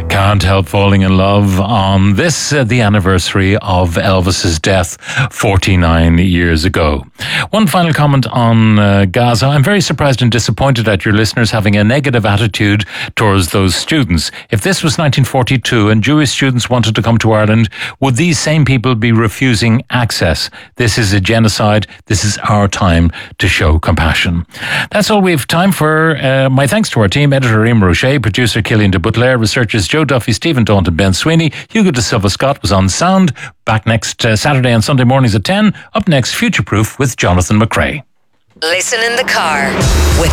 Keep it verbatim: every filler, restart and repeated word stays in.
Can't help falling in love on this, uh, the anniversary of Elvis's death forty-nine years ago. One final comment on uh, Gaza. I'm very surprised and disappointed at your listeners having a negative attitude towards those students. If this was nineteen forty-two and Jewish students wanted to come to Ireland, would these same people be refusing access? This is a genocide. This is our time to show compassion. That's all we have time for. Uh, my thanks to our team, editor Emer O'Shea, producer Killian de Butler, researchers Joe Duffy, Stephen Daunton, Ben Sweeney. Hugo de Silva Scott was on sound. Back next uh, Saturday and Sunday mornings at ten. Up next, Future Proof with Jonathan McCrae. Listen in the car with